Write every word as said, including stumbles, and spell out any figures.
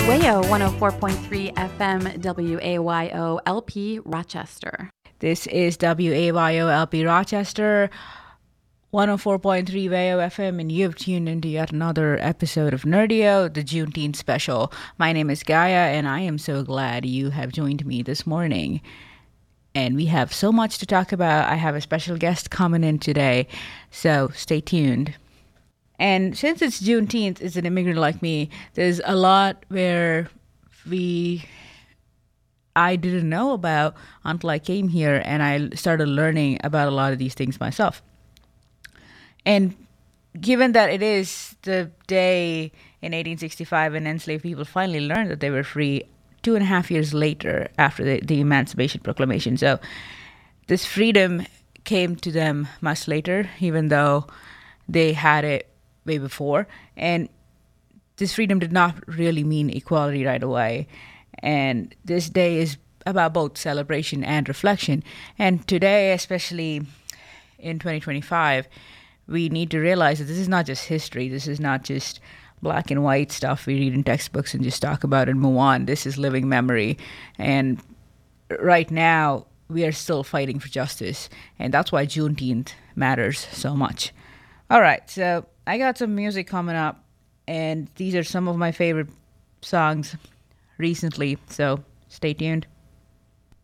WAYO one oh four point three F M W A Y O L P Rochester. This is W A Y O L P Rochester, one oh four point three W A O F M, and you've tuned into yet another episode of Nerdio, the Juneteenth special. My name is Gaia, and I am so glad you have joined me this morning. And we have so much to talk about. I have a special guest coming in today, so stay tuned. And since it's Juneteenth, as an immigrant like me, there's a lot where we I didn't know about until I came here and I started learning about a lot of these things myself. And given that it is the day in eighteen sixty-five when enslaved people finally learned that they were free two and a half years later after the, the Emancipation Proclamation. So this freedom came to them much later, even though they had it way before. And this freedom did not really mean equality right away. And this day is about both celebration and reflection. And today, especially in twenty twenty-five, we need to realize that this is not just history. This is not just black and white stuff we read in textbooks and just talk about and move on. This is living memory. And right now, we are still fighting for justice. And that's why Juneteenth matters so much. All right, so I got some music coming up, and these are some of my favorite songs recently, so stay tuned.